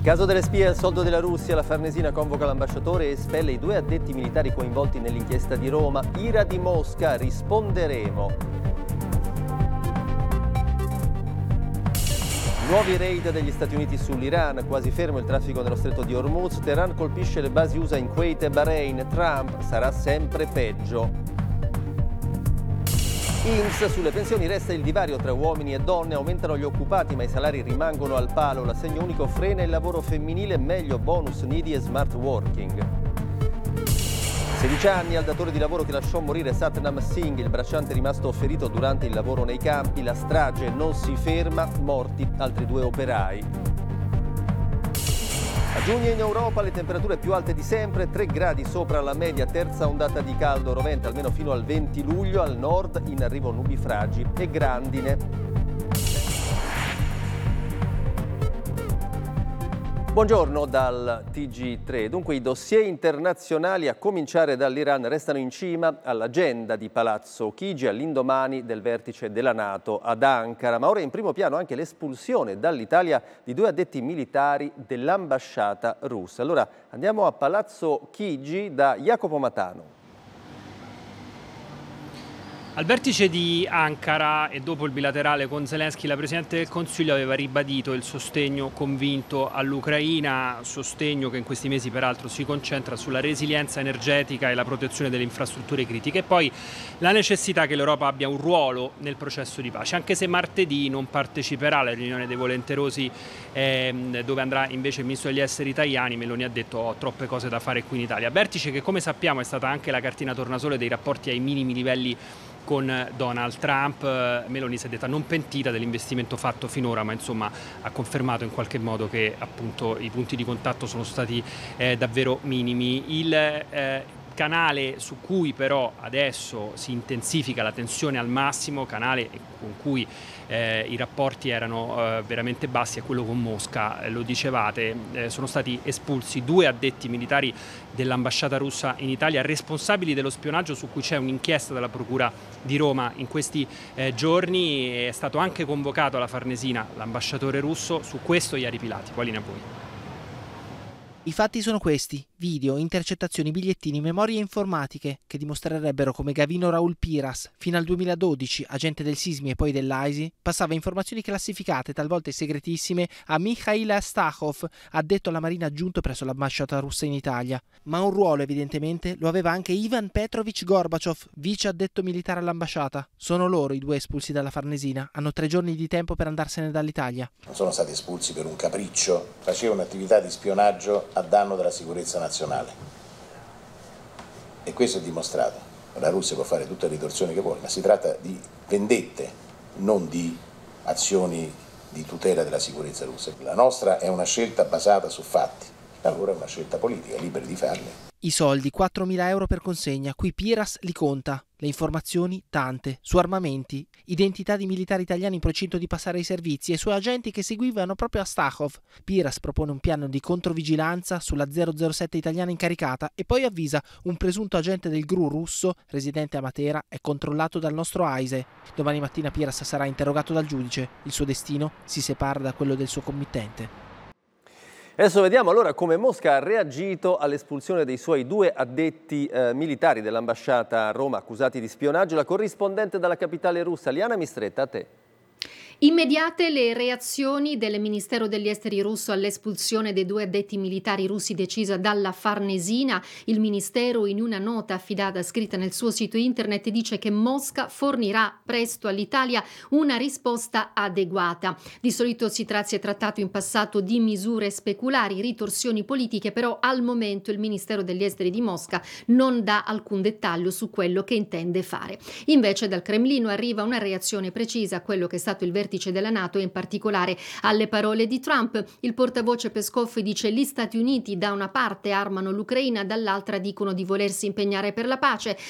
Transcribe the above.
Il caso delle spie al soldo della Russia, la Farnesina convoca l'ambasciatore e espelle i 2 addetti militari coinvolti nell'inchiesta di Roma. Ira di Mosca, risponderemo. Nuovi raid degli Stati Uniti sull'Iran, quasi fermo il traffico nello stretto di Hormuz. Teheran colpisce le basi USA in Kuwait e Bahrain. Trump sarà sempre peggio. INPS, sulle pensioni resta il divario tra uomini e donne, aumentano gli occupati ma i salari rimangono al palo, l'assegno unico frena il lavoro femminile, meglio bonus needy e smart working. 16 anni al datore di lavoro che lasciò morire Satnam Singh, il bracciante rimasto ferito durante il lavoro nei campi, la strage non si ferma, morti altri 2 operai. A giugno in Europa le temperature più alte di sempre, 3 gradi sopra la media, terza ondata di caldo, rovente almeno fino al 20 luglio, al nord in arrivo nubifragi e grandine. Buongiorno dal TG3. Dunque i dossier internazionali a cominciare dall'Iran restano in cima all'agenda di Palazzo Chigi all'indomani del vertice della NATO ad Ankara, ma ora è in primo piano anche l'espulsione dall'Italia di 2 addetti militari dell'ambasciata russa. Allora andiamo a Palazzo Chigi da Jacopo Matano. Al vertice di Ankara e dopo il bilaterale con Zelensky, la Presidente del Consiglio aveva ribadito il sostegno convinto all'Ucraina, sostegno che in questi mesi peraltro si concentra sulla resilienza energetica e la protezione delle infrastrutture critiche e poi la necessità che l'Europa abbia un ruolo nel processo di pace, anche se martedì non parteciperà alla riunione dei volenterosi dove andrà invece il Ministro degli Esteri italiani. Meloni ha detto ho troppe cose da fare qui in Italia. Vertice che, come sappiamo, è stata anche la cartina tornasole dei rapporti ai minimi livelli con Donald Trump. Meloni si è detta non pentita dell'investimento fatto finora, ma insomma ha confermato in qualche modo che appunto i punti di contatto sono stati davvero minimi. Il canale su cui però adesso si intensifica la tensione al massimo, canale con cui i rapporti erano veramente bassi, è quello con Mosca. Lo dicevate, sono stati espulsi 2 addetti militari dell'ambasciata russa in Italia, responsabili dello spionaggio su cui c'è un'inchiesta della Procura di Roma in questi giorni. È stato anche convocato alla Farnesina l'ambasciatore russo. Su questo Iari Pilati, quali ne ha voi? I fatti sono questi: video, intercettazioni, bigliettini, memorie informatiche che dimostrerebbero come Gavino Raul Piras, fino al 2012 agente del SISMI e poi dell'AISI, passava informazioni classificate, talvolta segretissime, a Mikhail Astachov, addetto alla Marina aggiunto presso l'ambasciata russa in Italia. Ma un ruolo evidentemente lo aveva anche Ivan Petrovich Gorbaciov, vice addetto militare all'ambasciata. Sono loro i 2 espulsi dalla Farnesina, hanno 3 giorni di tempo per andarsene dall'Italia. Non sono stati espulsi per un capriccio, facevano attività di spionaggio a danno della sicurezza nazionale e questo è dimostrato. La Russia può fare tutte le ritorsioni che vuole, ma si tratta di vendette, non di azioni di tutela della sicurezza russa. La nostra è una scelta basata su fatti, allora è una scelta politica, liberi di farle. I soldi, 4.000 euro per consegna, qui Piras li conta. Le informazioni, tante, su armamenti, identità di militari italiani in procinto di passare ai servizi e su agenti che seguivano proprio Astachov. Piras propone un piano di controvigilanza sulla 007 italiana incaricata e poi avvisa un presunto agente del GRU russo, residente a Matera, è controllato dal nostro AISE. Domani mattina Piras sarà interrogato dal giudice. Il suo destino si separa da quello del suo committente. Adesso vediamo allora come Mosca ha reagito all'espulsione dei suoi 2 addetti militari dell'ambasciata a Roma accusati di spionaggio. La corrispondente dalla capitale russa, Liana Mistretta, a te. Immediate le reazioni del Ministero degli Esteri russo all'espulsione dei 2 addetti militari russi decisa dalla Farnesina. Il Ministero, in una nota affidata scritta nel suo sito internet, dice che Mosca fornirà presto all'Italia una risposta adeguata. Di solito si è trattato in passato di misure speculari, ritorsioni politiche, però al momento il Ministero degli Esteri di Mosca non dà alcun dettaglio su quello che intende fare. Invece dal Cremlino arriva una reazione precisa a quello che è stato il vertice della NATO e in particolare alle parole di Trump. Il portavoce Peskov dice: gli Stati Uniti da una parte armano l'Ucraina, dall'altra dicono di volersi impegnare per la pace.